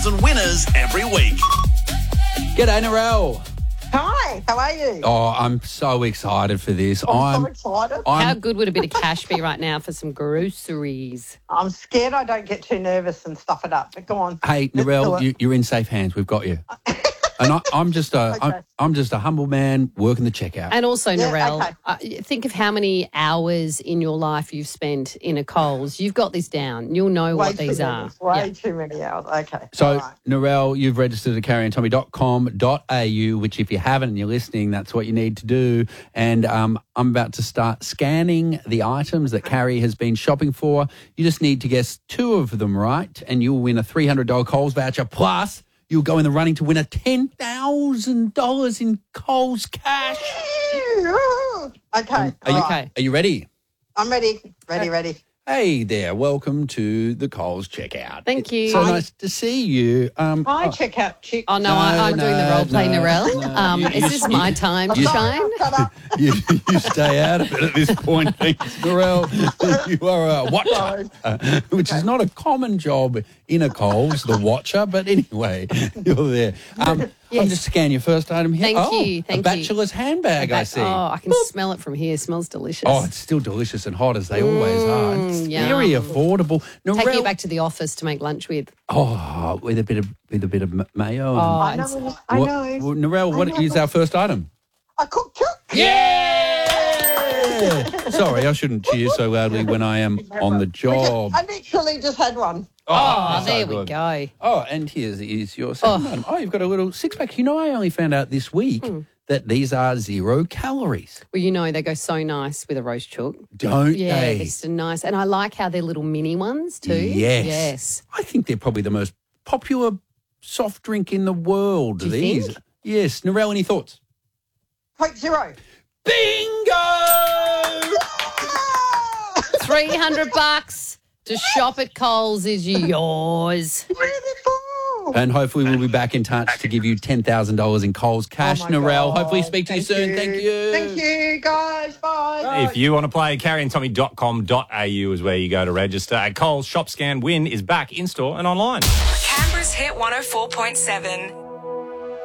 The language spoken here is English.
$10,000 winners every week. G'day, Narelle. Hi, how are you? Oh, I'm so excited for this. I'm so excited. How good would a bit of cash be right now for some groceries? I'm scared I don't get too nervous and stuff it up, but go on. Hey, Let's do Narelle, it. you're in safe hands. We've got you. And I'm just a Okay. I'm just a humble man working the checkout. And also, Yeah, Narelle, think of how many hours in your life you've spent in a Coles. You've got this down. You'll know Way what these too are. many, Way Yeah. too many hours. Okay. So, all right. Narelle, you've registered at carrieandtommy.com.au, which if you haven't and you're listening, that's what you need to do. And I'm about to start scanning the items that Carrie has been shopping for. You just need to guess two of them right, and you'll win a $300 Coles voucher. Plus, you'll go in the running to win a $10,000 in Coles cash. Okay. Are you, all right. Okay. are you ready? I'm ready. Ready. Hey there, welcome to the Coles checkout. Thank you. So nice to see you. Hi, check out chick. Oh, no, I'm doing the role play, Narelle. Is this my time to shine? Shut up. You stay out of it at this point, thanks, Narelle. You are a watcher, which is not a common job in a Coles, the watcher, but anyway, you're there. Yes. I'm just scanning your first item here. Thank you, A thank you. bachelor's handbag, I see. Oh, I can smell it from here. It smells delicious. Oh, it's still delicious and hot as they always are. It's yum. very affordable. Taking Narelle, it back to the office to make lunch with. oh, with a bit of mayo. Oh, I it's- know. Well, Narelle, what is our first item? I cooked chook. Yeah! Sorry, I shouldn't cheer so loudly when I am on the job. I literally just had one. Oh, so there we good. go. Oh, and here's your second item. Oh, you've got a little six-pack. You know, I only found out this week that these are 0 calories, Well, you know, they go so nice with a roast chook. don't Yeah, they? they're so nice. And I like how they're little mini ones too. Yes. Yes. I think they're probably the most popular soft drink in the world, Do you these. think? Yes. Narelle, any thoughts? Coke Zero. Bingo! $300 to shop at Coles is yours. Beautiful. And hopefully we'll be back in touch to give you $10,000 in Coles cash, Oh my Narelle. God. Hopefully speak to you soon. Thank you. Thank you, guys. Bye. If you want to play, carrieandtommy.com.au is where you go to register. At Coles, Shop Scan Win is back in-store and online. Canberra's Hit 104.7.